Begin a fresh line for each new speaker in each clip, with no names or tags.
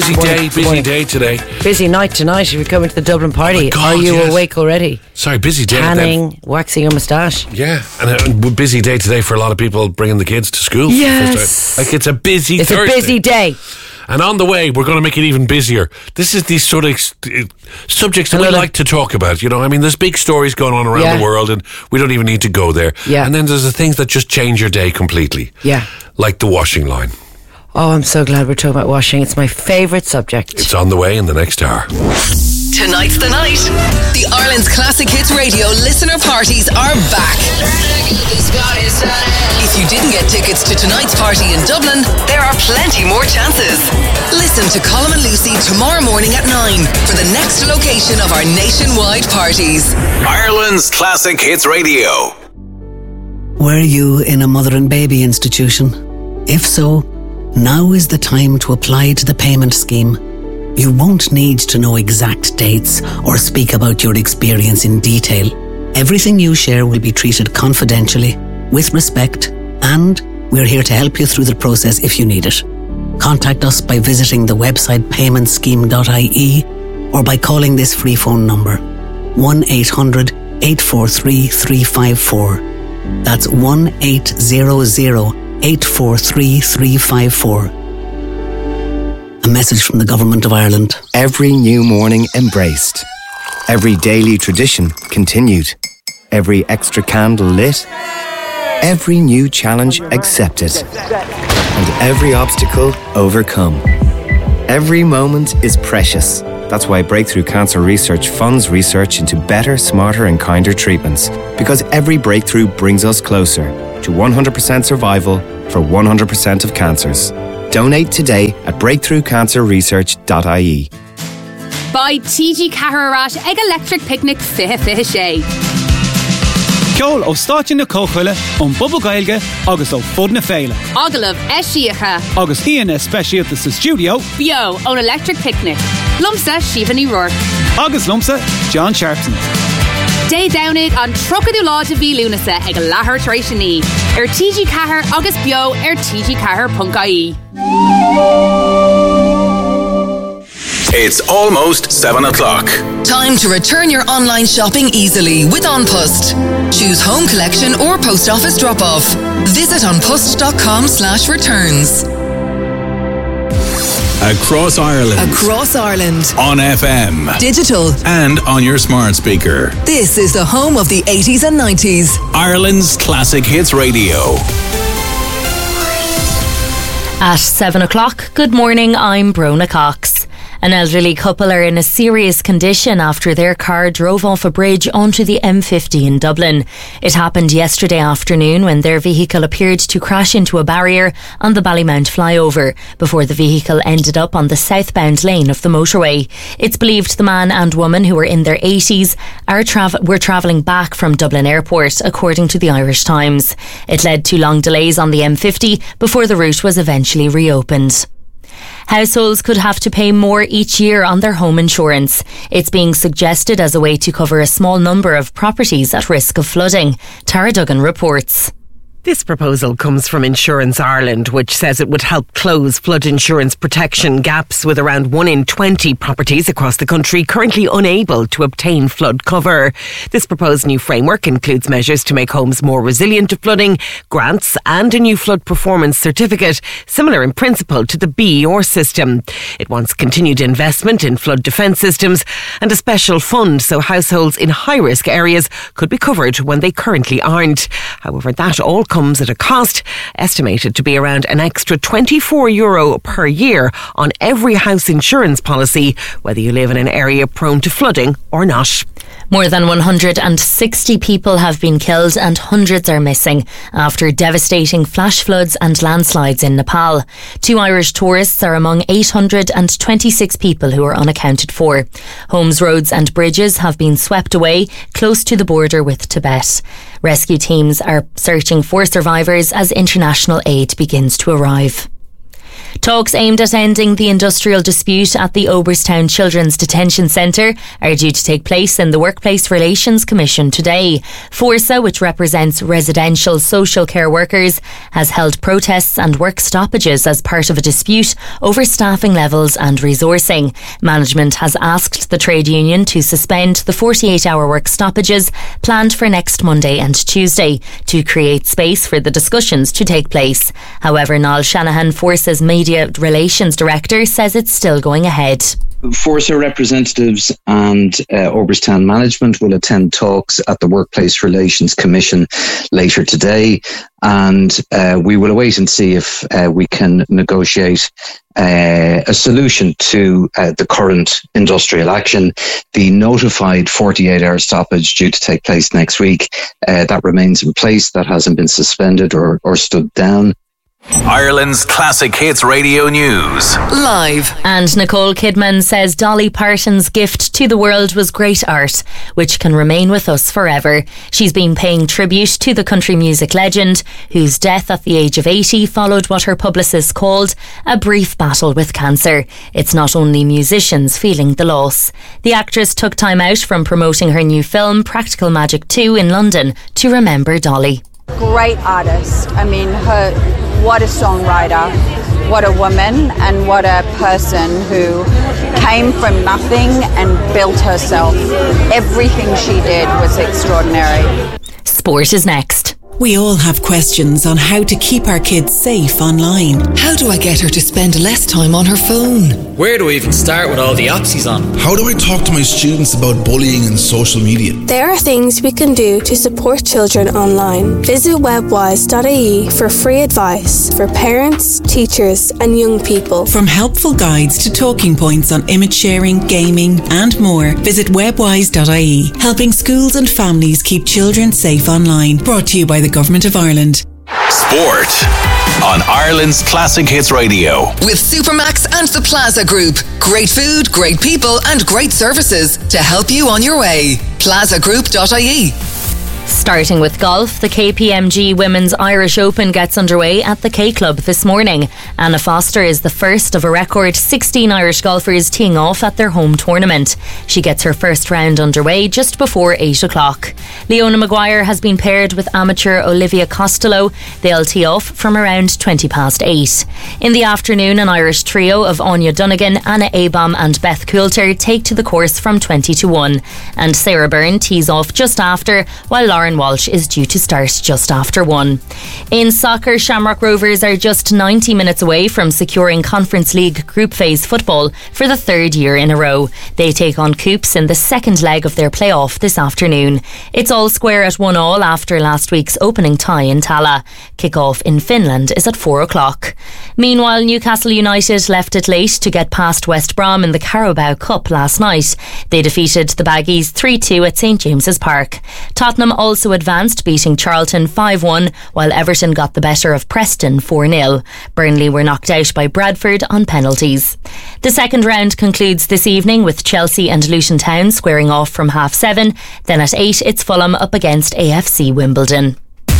Busy day today.
Busy night tonight. If you're coming to the Dublin party,
God,
are you
yes.
awake already?
Sorry, busy day.
Tanning, waxing your moustache.
Yeah, and a busy day today for a lot of people bringing the kids to school. for the
Yes.
first time. Like it's a busy
It's
Thursday.
a busy day.
And on the way, we're going to make it even busier. This is these sort of subjects that we like to talk about. You know, I mean, there's big stories going on around the world, and we don't even need to go there.
Yeah.
And then there's the things that just change your day completely.
Yeah.
Like the washing line.
Oh, I'm so glad we're talking about washing. It's my favourite subject.
It's on the way in the next hour.
Tonight's the night. The Ireland's Classic Hits Radio listener parties are back. If you didn't get tickets to tonight's party in Dublin, there are plenty more chances. Listen to Colm and Lucy tomorrow morning at 9 for the next location of our nationwide parties.
Ireland's Classic Hits Radio.
Were you in a mother and baby institution? If so, now is the time to apply to the payment scheme. You won't need to know exact dates or speak about your experience in detail. Everything you share will be treated confidentially, with respect, and we're here to help you through the process if you need it. Contact us by visiting the website paymentscheme.ie or by calling this free phone number 1-800-843-354. That's 1-800-843-354. A message from the Government of Ireland.
Every new morning embraced. Every daily tradition continued. Every extra candle lit. Every new challenge accepted. And every obstacle overcome. Every moment is precious. That's why Breakthrough Cancer Research funds research into better, smarter and kinder treatments. Because every breakthrough brings us closer to 100% survival for 100% of cancers. Donate today at breakthroughcancerresearch.ie.
By TG Caharat Ag Electric Picnic Fihe sé.
Ceol ó stáit na cóchuile ón Bubba Gaeilge agus ó Fud na Féile.
Agalah Eshiacha.
Agus Ian Specialta sa studio.
Bio on Electric Picnic. Lumsa Shivani Rourke.
Agus Lumsa John Sharpson.
Day Downig on Trocadú Láide Bhí Lúnasa ag Lahar Trashani. TG Cahar agus Bio TGCahar.ie.
It's almost 7 o'clock.
Time to return your online shopping easily with OnPost. Choose home collection or post office drop-off. Visit onpost.com/returns.
Across Ireland.
Across Ireland.
On FM.
Digital.
And on your smart speaker.
This is the home of the 80s and 90s.
Ireland's Classic Hits Radio.
At 7 o'clock, good morning, I'm Brona Cox. An elderly couple are in a serious condition after their car drove off a bridge onto the M50 in Dublin. It happened yesterday afternoon when their vehicle appeared to crash into a barrier on the Ballymount flyover before the vehicle ended up on the southbound lane of the motorway. It's believed the man and woman, who were in their 80s, were travelling back from Dublin Airport, according to the Irish Times. It led to long delays on the M50 before the route was eventually reopened. Households could have to pay more each year on their home insurance. It's being suggested as a way to cover a small number of properties at risk of flooding. Tara Duggan reports.
This proposal comes from Insurance Ireland, which says it would help close flood insurance protection gaps with around 1 in 20 properties across the country currently unable to obtain flood cover. This proposed new framework includes measures to make homes more resilient to flooding, grants and a new flood performance certificate, similar in principle to the BER system. It wants continued investment in flood defence systems and a special fund so households in high-risk areas could be covered when they currently aren't. However, that all comes at a cost, estimated to be around an extra €24 per year on every house insurance policy, whether you live in an area prone to flooding or not.
More than 160 people have been killed and hundreds are missing after devastating flash floods and landslides in Nepal. 2 Irish tourists are among 826 people who are unaccounted for. Homes, roads and bridges have been swept away close to the border with Tibet. Rescue teams are searching for survivors as international aid begins to arrive. Talks aimed at ending the industrial dispute at the Oberstown Children's Detention Centre are due to take place in the Workplace Relations Commission today. Forsa, which represents residential social care workers, has held protests and work stoppages as part of a dispute over staffing levels and resourcing. Management has asked the trade union to suspend the 48-hour work stoppages planned for next Monday and Tuesday to create space for the discussions to take place. However, Niall Shanahan, Forsa's Media Relations Director, says it's still going ahead.
Forsa representatives and Oberstown management will attend talks at the Workplace Relations Commission later today, and we will await and see if we can negotiate a solution to the current industrial action. The notified 48-hour stoppage due to take place next week, that remains in place. That hasn't been suspended or stood down.
Ireland's Classic Hits Radio News.
Live.
And Nicole Kidman says Dolly Parton's gift to the world was great art, which can remain with us forever. She's been paying tribute to the country music legend, whose death at the age of 80 followed what her publicist called a brief battle with cancer. It's not only musicians feeling the loss. The actress took time out from promoting her new film, Practical Magic 2, in London to remember Dolly.
Great artist. I mean, what a songwriter, what a woman, and what a person who came from nothing and built herself. Everything she did was extraordinary.
Sport is next.
We all have questions on how to keep our kids safe online.
How do I get her to spend less time on her phone?
Where do I even start with all the apps he's on?
How do I talk to my students about bullying and social media?
There are things we can do to support children online. Visit webwise.ie for free advice for parents, teachers and young people.
From helpful guides to talking points on image sharing, gaming and more, visit webwise.ie, helping schools and families keep children safe online. Brought to you by the Government of Ireland.
Sport on Ireland's Classic Hits Radio.
With Supermax and the Plaza Group. Great food, great people and great services to help you on your way. plazagroup.ie.
Starting with golf, the KPMG Women's Irish Open gets underway at the K Club this morning. Anna Foster is the first of a record 16 Irish golfers teeing off at their home tournament. She gets her first round underway just before 8 o'clock. Leona Maguire has been paired with amateur Olivia Costello. They'll tee off from around 20 past 8. In the afternoon, an Irish trio of Anya Dunnigan, Anna Abom and Beth Coulter take to the course from 20 to 1. And Sarah Byrne tees off just after, while Lauren Walsh is due to start just after 1. In soccer, Shamrock Rovers are just 90 minutes away from securing Conference League Group Phase football for the third year in a row. They take on Coops in the second leg of their playoff this afternoon. It's all square at 1-1 after last week's opening tie in Tala. Kick-off in Finland is at 4 o'clock. Meanwhile, Newcastle United left it late to get past West Brom in the Carabao Cup last night. They defeated the Baggies 3-2 at St James's Park. Tottenham also advanced, beating Charlton 5-1, while Everton got the better of Preston 4-0. Burnley were knocked out by Bradford on penalties. The second round concludes this evening with Chelsea and Luton Town squaring off from 7:30. Then at 8 it's Fulham up against AFC Wimbledon.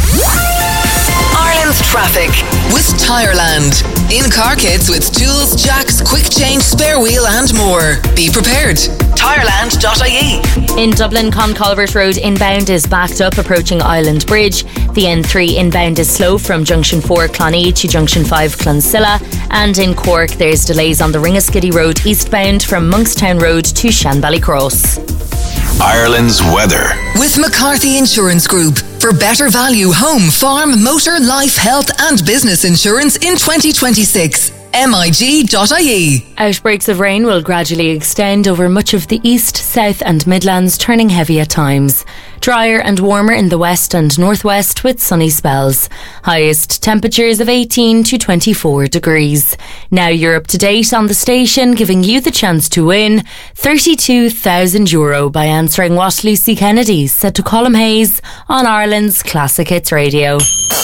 Ireland's traffic with Tireland. In-car kits with tools, jacks, quick change, spare wheel and more. Be prepared. Tireland.ie.
In Dublin, Concolvert Road inbound is backed up approaching Island Bridge. The N3 inbound is slow from Junction 4 Clonee to Junction 5 Clonsilla. And in Cork, there's delays on the Ringaskiddy Road eastbound from Monkstown Road to Shanballycross.
Ireland's weather.
With McCarthy Insurance Group. For better value home, farm, motor, life, health and business insurance in 2026. MIG.ie.
Outbreaks of rain will gradually extend over much of the east, south and Midlands, turning heavy at times. Drier and warmer in the west and northwest with sunny spells. Highest temperatures of 18 to 24 degrees. Now you're up to date on the station, giving you the chance to win €32,000 by answering what Lucy Kennedy said to Colm Hayes on Ireland's Classic Hits Radio.